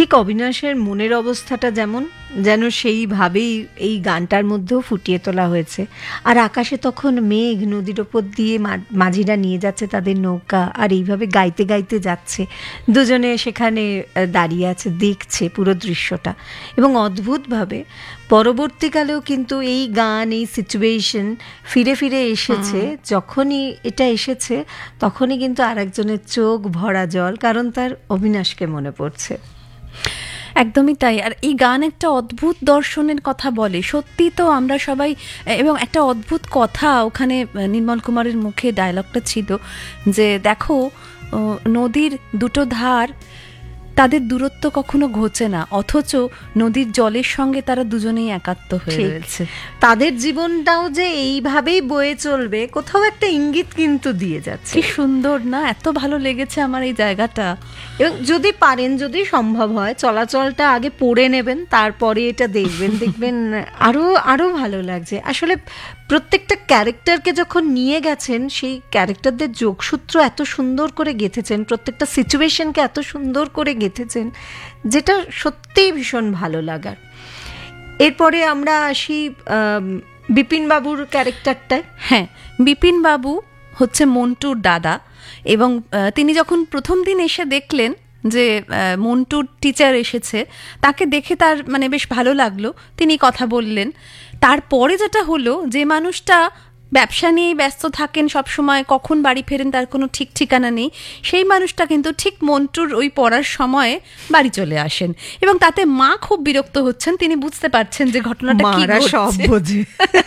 ঠিক অবিনাশের মনের অবস্থাটা যেন সেইভাবেই এই গানটার মধ্যেও ফুটিয়ে তোলা হয়েছে। আর আকাশে তখন মেঘ, নদীর ওপর দিয়ে মাঝিরা নিয়ে যাচ্ছে তাদের নৌকা, আর এইভাবে গাইতে গাইতে যাচ্ছে, দুজনে সেখানে দাঁড়িয়ে আছে, দেখছে পুরো দৃশ্যটা। এবং অদ্ভুতভাবে পরবর্তীকালেও কিন্তু এই গান, এই সিচুয়েশন ফিরে ফিরে এসেছে। যখনই এটা এসেছে তখনই কিন্তু আরেকজনের চোখ ভরা জল, কারণ তার অবিনাশকে মনে পড়ছে। একদমই তাই। আর এই গান একটা অদ্ভুত দর্শনের কথা বলে, সত্যি তো আমরা সবাই, এবং একটা অদ্ভুত কথা ওখানে নির্মল কুমারের মুখে ডায়লগটা ছিল যে দেখো নদীর দুটো ধার, তাদের দূরত্ব কখনো ঘোচে না, অথচ নদীর জলের সঙ্গে তারা দুজনেই একাত্ম হয়ে রয়েছে। তাদের জীবনটাও যে এইভাবেই বয়ে চলবে কোথাও একটা ইঙ্গিত কিন্তু দিয়ে যাচ্ছে। কি সুন্দর না, এত ভালো লেগেছে আমার এই জায়গাটা। এবং যদি পারেন, যদি সম্ভব হয়, চলাচলটা আগে পড়ে নেবেন, তারপরে এটা দেখবেন আরো ভালো লাগছে। আসলে প্রত্যেকটা ক্যারেক্টারকে যখন নিয়ে গেছেন, সেই ক্যারেক্টারদের যোগসূত্র এত সুন্দর করে গেঁথেছেন, প্রত্যেকটা সিচুয়েশনকে এত সুন্দর করে গেঁথেছেন, যেটা সত্যিই ভীষণ ভালো লাগার। এরপরে আমরা আসি বিপিনবাবুর ক্যারেক্টারটায়। হ্যাঁ, বিপিনবাবু হচ্ছে মন্টুর দাদা, এবং তিনি যখন প্রথম দিন এসে দেখলেন যে মন্টুর টিচার এসেছে, তাকে দেখে তার মানে বেশ ভালো লাগলো, তিনি কথা বললেন। তারপরে যেটা হলো, যে মানুষটা ব্যবসা নিয়েই ব্যস্ত থাকেন সবসময়, কখন বাড়ি ফেরেন তার কোনো ঠিক ঠিকানা নেই, সেই মানুষটা কিন্তু ঠিক মন্টুর ওই পড়ার সময়ে বাড়ি চলে আসেন, এবং তাতে মা খুব বিরক্ত হচ্ছেন। তিনি বুঝতে পারছেন যে ঘটনাটা কি ঘটছে।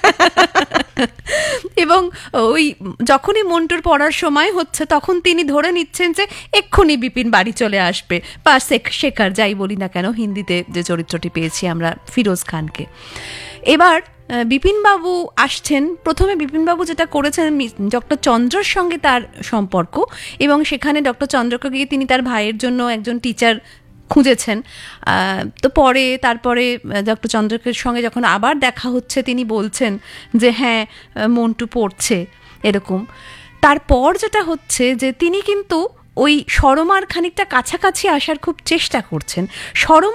এবং ওই যখনই মন্টুর পড়ার সময় হচ্ছে, তখন তিনি ধরে নিচ্ছেন যে এক্ষুনি বিপিন বাড়ি চলে আসবে, বা শেখার যাই বলি না কেন, হিন্দিতে যে চরিত্রটি পেয়েছি আমরা ফিরোজ খানকে। এবার বিপিনবাবু আসছেন। প্রথমে বিপিনবাবু যেটা করেছেন, ডক্টর চন্দ্রর সঙ্গে তার সম্পর্ক, এবং সেখানে ডক্টর চন্দ্রকে গিয়ে তিনি তার ভাইয়ের জন্য একজন টিচার খুঁজেছেন। তো তারপরে ডক্টর চন্দ্রকের সঙ্গে যখন আবার দেখা হচ্ছে, তিনি বলছেন যে হ্যাঁ মন্টু পড়ছে, এরকম। তারপর যেটা হচ্ছে যে তিনি কিন্তু ওই সরমার খানিকটা কাছাকাছি আসার খুব চেষ্টা করছেন। সরমা